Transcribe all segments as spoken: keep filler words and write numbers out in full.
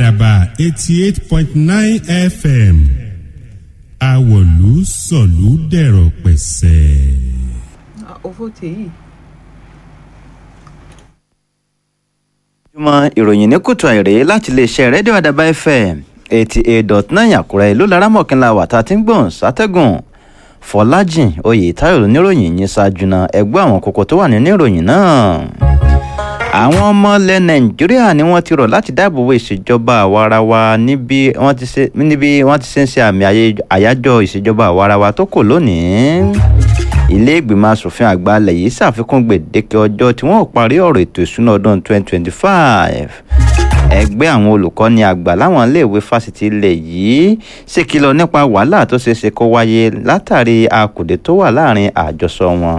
àdàbà eighty eight point nine F M àwọ̀lú sọ̀lú dẹ̀rọ̀ pẹ̀sẹ̀. owó tèyí. ojúmọ́ ìròyìn ní kùtù àìrè láti iléeṣẹ́ rédíò àdàbà F M eighty eight dot nine àkúrẹ́ ìlú laramọ̀kínlá wà tá a ti ń gbọ̀n sátẹ́gùn fọlájìn oyètáyọ̀ oníròyìn yìí ṣáájú náà ẹgbẹ́ àwọn kókó tó wà nínú ìròyìn náà. àwọn ọmọ ilẹ̀ nàìjíríà ni wọ́n ti rọ̀ láti dáàbò bo ìṣèjọba àwarawa níbi wọ́n ti ṣe níbi wọ́n ti ṣe ń ṣe àmì àyájọ́ ìṣèjọba àwarawa tó kò lónìí. ilé ìgbìmọ̀ asòfin àgbà ilẹ̀ yìí ṣàfikún gbèdéke ọjọ́ tí wọ́n ò parí ọ̀rọ̀ ètò ìṣúná ọdún twenty twenty-five. ẹgbẹ́ àwọn olùkọ́ni àgbà láwọn iléèwé fásitì ilẹ̀ yìí ṣèkìlọ̀ nípa wàhálà tó ṣeé ṣe kó wáyé látàrí akùdé tó wà láàrin àjọsọ wọn.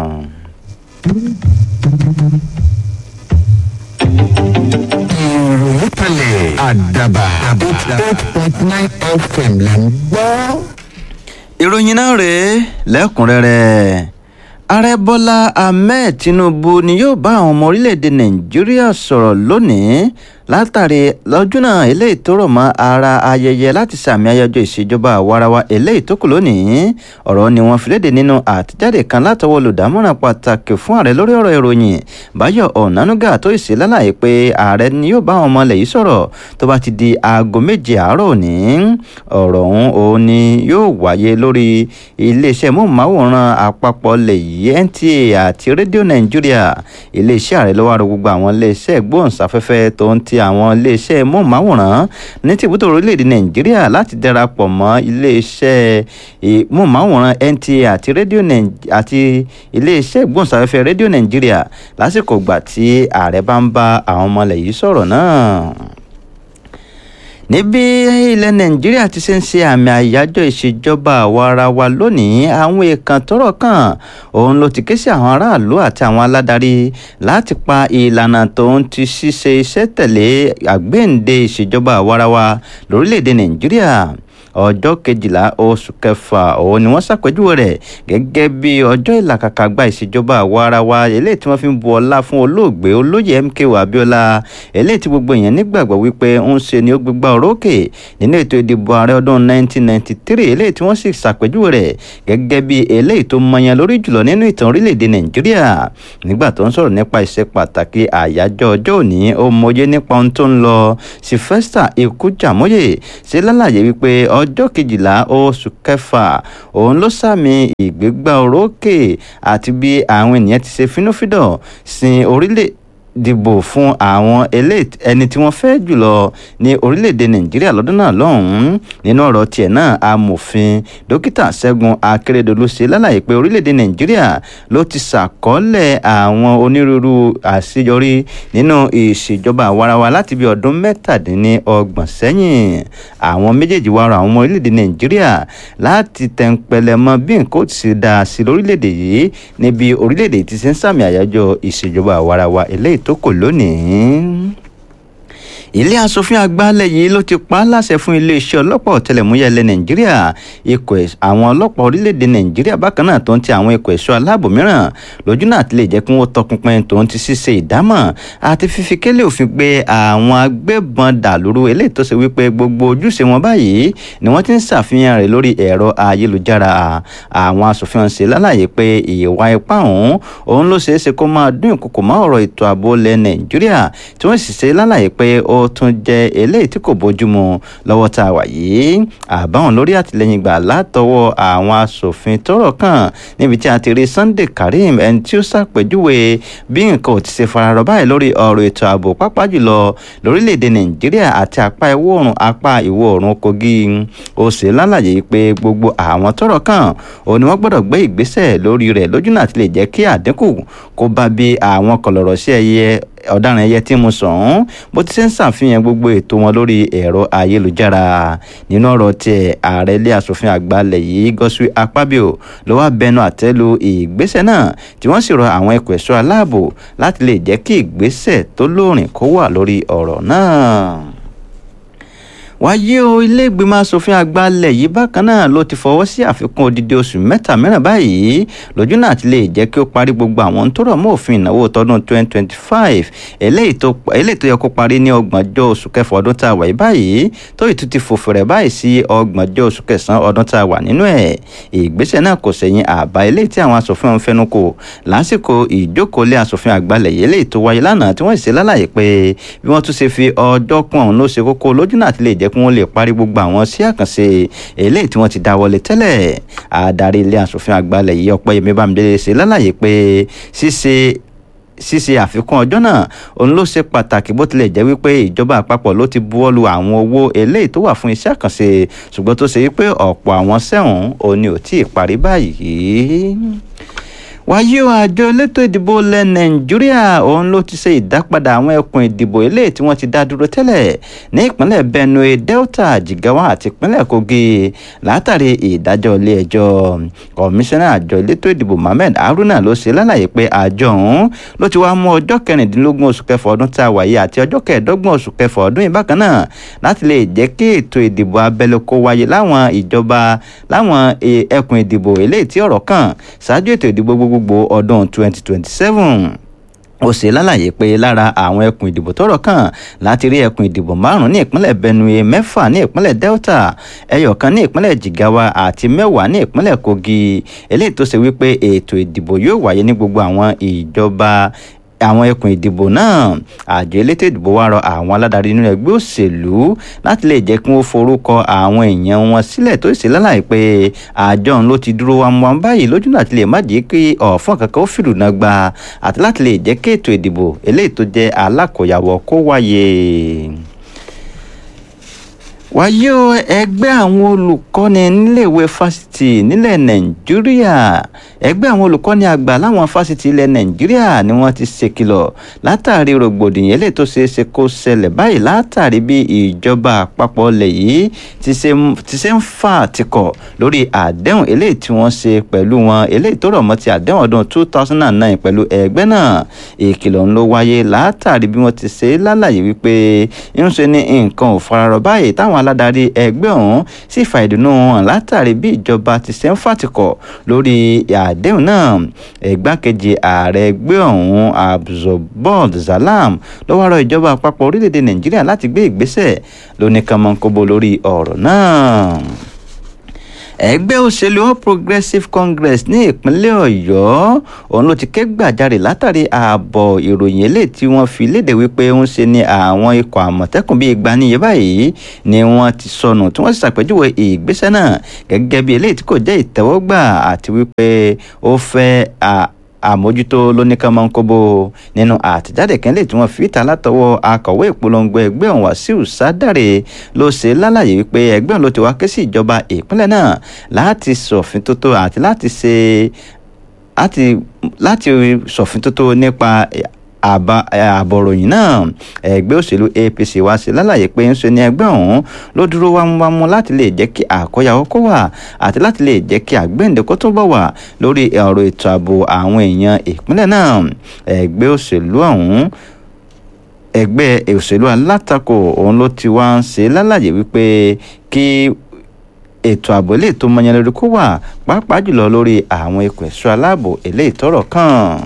ìròyìn kalẹ̀ àdàbà eight point nine F M là ń gbọ́. ìròyìn náà rèé lẹ́kùnrẹ́rẹ́. ààrẹ bọ́lá ahmed tinubu ni yóò bá àwọn ọmọ orílẹ̀-èdè nàìjíríà sọ̀rọ̀ lónìí látàrí lọ́jọ́ náà eléyìí tó rọ̀ mọ́ ara ayẹyẹ láti sàmì ayẹyẹ ìṣèjọba àwarawa eléyìí tó kù lónìí. ọ̀rọ̀ ni wọ́n fi léde nínú àtijáde kan látọwọ́ olùdámọ̀ràn pàtàkì fún ààrẹ lórí ọ̀rọ̀ ìròyìn báyọ̀ ọ̀nánúgà tó ìṣe lálàyé pé ààrẹ ni yóò bá àwọn ọmọ ilẹ̀ yìí sọ̀rọ̀ tó bá ti di aago méje àárọ̀ òní. ọ̀rọ̀ ọ̀hún òun ni yóò wáyé lórí iléeṣẹ́ móhùnmáwòrán àpapọ̀ ilẹ̀ yìí N T A àti rédíò nàìjíríà. iléeṣẹ́ ààrẹ ló wá rọ gbogbo àwọn iléeṣẹ́ ìgbóhùnsáfẹ́fẹ́ tó ń ti àwọn iléeṣẹ́ móhùnmáwòrán ní tìbútò orílẹ̀-èdè nàìjíríà láti darapọ̀ mọ́ iléeṣẹ́ móhùnmáwòrán N T A àti rédíò àti iléeṣẹ́ ìgbóhùnsáfẹ́fẹ́ rédíò nàìjíríà lásìkò ìgbà tí ààrẹ bá ń bá àwọn ọmọ ilẹ̀ yìí sọ̀rọ̀ náà. níbi ilẹ̀ nàìjíríà ti ṣe ń ṣe àmì àyájọ́ ìṣèjọba àwarawa lónìí àwọn èèkàn tọ́rọ̀ kàn òun ló ti ké sí àwọn aráàlú àti àwọn aládarí láti pa ìlànà tó ń ti ṣíṣe iṣẹ́ tẹ̀lé àgbéǹde ìṣèjọba àwarawa lórílẹ̀‐èdè nàìjíríà. ọjọ́ kejìlá oṣù kẹfà òun ni wọ́n ṣàpèjúwe rẹ̀ gẹ́gẹ́ bí ọjọ́ ìlàkàkà gba ìṣèjọba àwarawa eléyìí tí wọ́n fi ń bu ọlá fún olóògbé olóyè M K O Abiola eléyìí tí gbogbo èèyàn nígbàgbọ́ wípé ń ṣe ni ó gbégbá orókè nínú ètò ìdìbò ààrẹ ọdún nineteen ninety-three eléyìí tí wọ́n sì ṣàpèjúwe rẹ̀ gẹ́gẹ́ bí eléyìí tó mọyán lórí jùlọ nínú ìtàn orílẹ̀-èdè nàìjíríà. nígbà tó ń sọ̀rọ̀ nípa ìṣe pàtàkì àyájọ́ ọjọ́ òní ó mọyé nípa ohun tó ń lọ Sylvester Ikújàmóyè ṣe lálàyé wípé ọjọ́ kejìlá oṣù kẹfà òun ló sàmì ìgbégbá orókè àti bí àwọn ènìyàn ti ṣe fínúfíndọ̀ sin orílẹ̀ dìbò fún àwọn ẹni tí wọ́n fẹ́ jùlọ ní orílẹ̀-èdè nàìjíríà lọ́dún náà lọ́hùn-ún. nínú ọ̀rọ̀ tiẹ̀ náà amòfin dókítà ṣẹ́gun akérèdọ́lù ṣe lálàyé pé orílẹ̀-èdè nàìjíríà ló ti ṣàkọọ́lẹ̀ àwọn onírúurú àṣeyọrí nínú ìṣèjọba àwarawa láti bí ọdún mẹ́tàdínlọ́gbọ̀n sẹ́yìn. àwọn méjèèjì wá rọ àwọn ọmọ orílẹ̀-èdè nàìjíríà láti tẹ̀ǹpẹ̀lẹ̀ mọ́ bí nǹkan ó ti ṣe dáa sí lórílẹ̀-èdè yìí níbi orílẹ̀-èdè ti ṣe ń sàmì àyájọ́ ìṣèjọba àwarawa eléyìí tó kò lónìí. ilé asòfin àgbàlẹ̀ yìí ló ti pa á láṣẹ fún iléeṣẹ́ ọlọ́pàá ọ̀tẹlẹ̀múyẹ́ ilẹ̀ nàìjíríà ikọ̀ àwọn ọlọ́pàá orílẹ̀-èdè nàìjíríà bákan náà tó ń ti àwọn ikọ̀ ẹ̀ṣọ́ aláàbò mìíràn lójú náà ti lè jẹ́ kí wọ́n tọpinpin tó ń ti ṣíṣe ìdámọ̀ àti fífi kélé òfin gbé àwọn agbébọn dàlúrú eléyìí tó ṣe wípé gbogbo ojúṣe wọn báyìí ni wọ́n ti ń ṣàfihàn rẹ̀ lórí ẹ̀rọ ayélujára. àwọn asòfin ọ̀hún ṣe lálàyé pé ìwà ipá ọ̀hún òun ló ṣeé ṣe kó máa dún ìkòkò mọ́ ọ̀rọ̀ ètò ààbò ilẹ̀ nàìjíríà tí wọ́n sì ṣe lálàyé pé ó tún jẹ́ eléyìí tí kò bójúmu lọ́wọ́ tá a wà yìí. àbáwọn lórí àtìlẹ́yìn gbà látọwọ́ àwọn asòfin tọ́rọ̀ kàn níbi tí a ti rí Sunday Karim ẹni tí ó ṣàpèjúwe bí nǹkan ò ti ṣe fararọ báyìí lórí ọ̀rọ̀ ètò ààbò pàápàá jùlọ lórílẹ̀‐èdè nàìjíríà àti apá ìwọ̀ oòrùn apá ìwọ̀ oòrùn Kogi. ó ṣe lálàyé pé gbogbo àwọn tọ́rọ̀ kàn òun ni wọ́n gbọ́dọ̀ gbé ìgbésẹ̀ lórí rẹ̀ lójú náà ti lè jẹ́ kí àdínkù kó bá bí àwọn kọlọ̀rọ̀ sí ẹyẹ ọ̀daràn ẹyẹ tí mo sọ ọ́n bó ti ṣe ń ṣàfihàn gbogbo ètò wọn lórí ẹ̀rọ ayélujára. nínú ọ̀rọ̀ tiẹ̀ ààrẹ ilé asòfin àgbà ilẹ̀ yìí Godswill Akpabio ló wá bẹnu àtẹ́lu ìgbésẹ̀ náà tí wọ́n sì rọ àwọn ẹ̀kọ́ ẹ̀ṣọ́ aláàbò láti lè jẹ́ kí ìgbésẹ̀ tó lóòrìn kó wà lórí ọ̀rọ̀ náà. wáyé o ilé ìgbìmọ̀ asòfin àgbà ilẹ̀ yìí bákan náà ló ti fọwọ́ sí àfikún odidi oṣù mẹ́ta mìíràn báyìí lójú náà ti lè jẹ́ kí ó parí gbogbo àwọn tó rọ̀ mọ́ òfin ìnáwó tọdún twenty twenty five eléyìí tó yẹ kó parí ní ọgbọ̀njọ́ oṣù kẹfà ọdún tá a wà yìí báyìí tó ìtú ti fòfò rẹ̀ báyìí sí ọgbọ̀njọ́ oṣù kẹsàn-án ọdún tá a wà nínú ẹ̀ ìgbésẹ̀ náà kò sẹ̀yìn àbá eléyìí tí àwọn asòfin ọ̀hún fẹnu kò lásìkò ìjókòólé asòfin àgbà ilẹ̀ yìí eléyìí tó wáyé lánàá tí wọ́n sì ṣe lálàyé pé bí wọ́n tún ṣe fi ọjọ́ kún ọ̀hún ló ṣe kókó lójú náà ti lè jẹ́ kí wọ́n lè parí gbogbo àwọn sí àkànṣe eléyìí tí wọ́n ti dáwọ́lé tẹ́lẹ̀ adarí ilé asòfin àgbà ilẹ̀ yìí Ọpẹ́yẹmí Bámidélé ṣe lálàyé pé ṣíṣe ṣíṣe àfikún ọjọ́ náà òun ló ṣe pàtàkì bó tilẹ̀ jẹ́ wípé ìjọba àpapọ̀ ló ti buwọ́lu àwọn owó eléyìí tó wà fún iṣẹ́ àkànṣe ṣùgbọ́n tó ṣe wípé ọ̀pọ̀ àwọn sẹ́wọ̀n òun ni ò tí ì parí báyìí. wáyé o àjọ elétò ìdìbò ilẹ̀ Nàìjíríà òun ló ti ṣe ìdápadà àwọn ẹkùn ìdìbò eléyìí tí wọ́n ti dá dúró tẹ́lẹ̀ ní ìpínlẹ̀ Benue, Delta, Jigawa àti ìpínlẹ̀ Kogi látàrí ìdájọ́ ilé ẹjọ́ kọmíṣánná àjọ elétò ìdìbò Mohammed Haruna ló ṣe lálàyé pé àjọ ọ̀hún ló ti wá mú ọjọ́ kẹrìndínlógún oṣù kẹfà ọdún tá a wà yìí àti ọjọ́ kẹẹ̀ẹ́dọ́gbọ̀n oṣù kẹfà ọdún yìí bákan náà láti lè jẹ́ kí ètò ìdìbò abẹ́lé kó wáyé láwọn ìjọba láwọn ẹkùn ìdìbò eléyìí tí ọ̀rọ̀ kàn ṣáájú ètò ìdìbò gbogbogbò ọdún twenty twenty seven ó ṣe lálàyé pé lára àwọn ẹkùn ìdìbò tọ́rọ̀ kàn láti rí ẹkùn ìdìbò márùn ní ìpínlẹ̀ Benue, mẹ́fà ní ìpínlẹ̀ Delta, ẹyọ̀kan ní ìpínlẹ̀ Jigawa àti mẹ́wàá ní ìpínlẹ̀ Kogi eléyìí tó ṣe wípé ètò ìdìbò yóò wáyé ní gbogbo àwọn ìjọba àwọn ẹkùn ìdìbò náà. Àjọ elétò ìdìbò wá rọ àwọn aládarí nínú ẹgbẹ́ òṣèlú láti lè jẹ́ kí wọ́n forúkọ àwọn èèyàn wọn sílẹ̀ tó sì lálàyé pé àjọ ọ̀hún ló ti dúró wámúwámú báyìí lójú náà ti lè má jẹ́ kí ọ̀fọ́n kankan ó fìlú náà gba àti láti lè jẹ́ kí ètò ìdìbò eléyìí tó jẹ́ alákòyàwó kó wáyé. wáyé o ẹgbẹ́ àwọn olùkọ́ni níléèwé fásitì nílẹ̀ Nàìjíríà ẹgbẹ́ àwọn olùkọ́ni àgbà láwọn fásitì ilẹ̀ Nàìjíríà ni wọ́n ti ṣèkìlọ̀ látàrí rògbòdìyàn eléyìí tó ṣeé ṣe kó ṣẹlẹ̀ báyìí látàrí bí ìjọba àpapọ̀ ilẹ̀ yìí ti ṣe ń fà tìkọ̀ lórí àdéhùn eléyìí tí wọ́n ṣe pẹ̀lú wọn eléyìí tó rọ̀ mọ́ ti àdéhùn ọdún two thousand nine pẹ̀lú ẹgbẹ́ náà. ìkìlọ̀ ń ló wáyé látàrí bí wọ́n ti ṣe lálàyé wípé ń ṣe ní nǹkan ò fararọ báyìí táwọn aládarí ẹgbẹ́ ọ̀hún sì fa ìdùnnú hàn látàrí bí ìjọba ti ṣe ń fàtìkọ̀ lórí àdéhùn náà. ìgbákejì ààrẹ ẹgbẹ́ ọ̀hún Abdulbod Salam ló wá rọ ìjọba àpapọ̀ orílẹ̀-èdè Nàìjíríà láti gbé ìgbésẹ̀ lóníkànmọ́nkóbó lórí ọ̀rọ̀ náà. ẹgbẹ́ òṣèlú All Progressives Congress ní ìpínlẹ̀ Ọ̀yọ́ òun ló ti ké gbàjarè látàrí ààbọ̀ ìròyìn eléyìí tí wọ́n fi léde wípé ń ṣe ni àwọn ikọ̀ àmọ̀tẹ́kùn bíi igba níye báyìí ni wọ́n ti sọnù tí wọ́n sì ṣàpèjúwe ìgbésẹ̀ náà gẹ́gẹ́ bí eléyìí tí kò jẹ́ ìtẹ́wọ́gbà àti wípé ó fẹ́ àmójútó lóníkànmọ́nkóbó. nínú àtẹ̀jáde kan lè tí wọ́n fi ta látọwọ́ akọ̀wé ìpolongo ẹgbẹ́ ọ̀hún Wàsíù Sádàrè ló ṣe lálàyé wípé ẹgbẹ́ ọ̀hún ló ti wá ké sí ìjọba ìpínlẹ̀ náà láti ṣòfin tótó àti láti ṣe láti láti ṣòfin tótó nípa àbọ̀ròyìn náà. ẹgbẹ́ òṣèlú A P C wá sí lálàyé pé ń ṣe ní ẹgbẹ́ ọ̀hún ló dúró wámúwámú láti lè jẹ́ kí àkóyawọ́ kó wà àti láti lè jẹ́ kí àgbéǹde kó tó bọ̀ wà lórí ọ̀rọ̀ ètò ààbò àwọn èèyàn ìpínlẹ̀ náà. ẹgbẹ́ òṣèlú ọ̀hún ẹgbẹ́ òṣèlú alátakò òun ló ti wá ń ṣe lálàyé wípé kí ètò ààbò eléyìí tó mọyán lórí kó wà pàápàá jùlọ lórí àwọn ikọ̀ ẹ̀ṣọ́ aláàbò eléyìí tọ́rọ̀ kàn.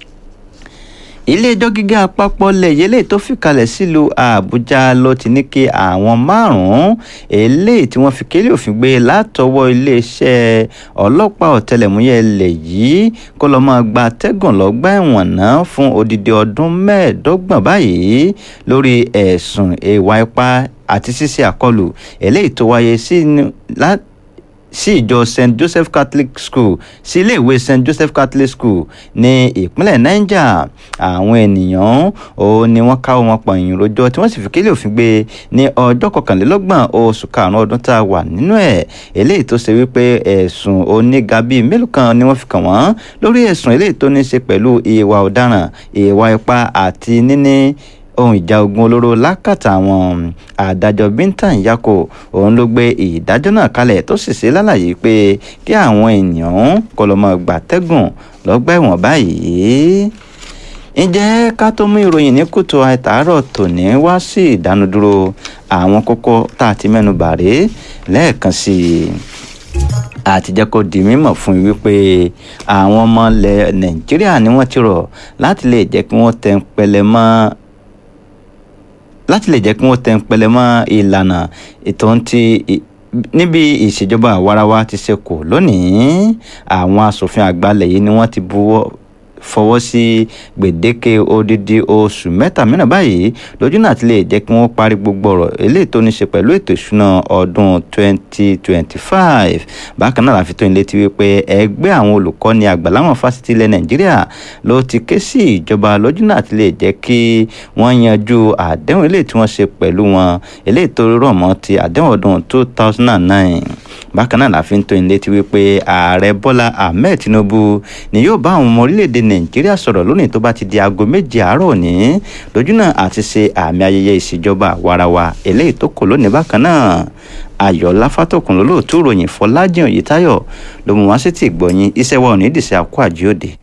ilé-ẹjọ́ gíga àpapọ̀ lẹ́yìn eléyìí tó fìkàlẹ̀ sílùú Àbújá ló ti ní kí àwọn márùn-ún eléyìí tí wọ́n fi kélé òfin gbé látọwọ́ iléeṣẹ́ ọlọ́pàá ọ̀tẹlẹ̀múyẹ́ ilẹ̀ yìí kó lọ́ọ́ máa gba atẹ́gùn lọ́gbà ẹ̀wọ̀n náà fún odidi ọdún mẹ́ẹ̀ẹ́dọ́gbọ̀n báyìí lórí ẹ̀sùn ìwà ipá àti ṣíṣe àkọlù eléyìí tó wáyé sí sí ìjọ Saint Joseph Catholic School sí iléèwé Saint Joseph Catholic School ní ìpínlẹ̀ Niger. àwọn ènìyàn ò ní wọ́n káwọ́ wọn pọ̀nyìn rojọ́ tí wọ́n sì fi kélé òfin gbé ní ọjọ́ kọkànlélọ́gbọ̀n oṣù karùn-ún ọdún tá a wà nínú ẹ̀. eléyìí tó ṣe wípé ẹ̀sùn oníga bíi mélòó kan ni wọ́n fi kàn wọ́n lórí ẹ̀sùn eléyìí tó ní í ṣe pẹ̀lú ìwà ọ̀daràn ìwà ipá àti níní ohun ìjà ogun olóró lákàtà àwọn. adájọ́ Bintan Yako òun ló gbé ìdájọ́ náà kalẹ̀ tó sì ṣe lálàyé pé kí àwọn èèyàn kó lọ máa gbàtẹ́gùn lọ́gbà ẹ̀wọ̀n báyìí. ǹjẹ́ ká tó mú ìròyìn ní kùtù àìtàárọ̀ tòní wá sí ìdánudúró àwọn kókó tá a ti mẹ́nu bà rèé lẹ́ẹ̀kan sí i àti jẹ́ kó di mímọ̀ fún yín wípé àwọn ọmọ ilẹ̀ nàìjíríà ni wọ́n ti rọ̀ láti lè jẹ́ kí wọ́n tẹ̀ ń pẹlẹ mọ́ láti lè jẹ́ kí wọ́n tẹ̀ ń pẹlẹ mọ́ ìlànà ètò ti níbi ìṣèjọba àwarawa ti ṣe kù lónìí àwọn asòfin àgbà ilẹ̀ yìí ni wọ́n ti buwọ́ fọwọ́ sí gbèdéke odidi oṣù mẹ́ta mìíràn báyìí lójú náà ti lè jẹ́ kí wọ́n parí gbogbo ọ̀rọ̀ eléyìí tó ní ṣe pẹ̀lú ètò ìṣúná ọdún twenty twenty-five bákan náà la fi tó ní létí wípé ẹgbẹ́ àwọn olùkọ́ni àgbà láwọn fásitì ilẹ̀ nàìjíríà ló ti ké sí ìjọba lójú náà ti lè jẹ́ kí wọ́n yanjú àdéhùn eléyìí tí wọ́n ṣe pẹ̀lú wọn eléyìí tó rọ̀ mọ́ ti àdéhùn ọdún two thousand nine bákan náà la fi tó ní létí wípé ààrẹ bọ́lá ahmed tinubu ni yóò bá àwọn ọmọ orílẹ̀-èdè nàìjíríà sọ̀rọ̀ lónìí tó bá ti di aago méje àárọ̀ òní lójú náà àti ṣe àmì ayẹyẹ ìṣèjọba àwarawa eléyìí tó kò lónìí bákan náà ayọ̀lá fátòkùn lólóòtú ìròyìn fọlájìn òyìtáyọ̀ ló mú wá sí ti ìgbọ̀nyìn iṣẹ́ wa ò ní dìṣẹ́ àkó àjíòde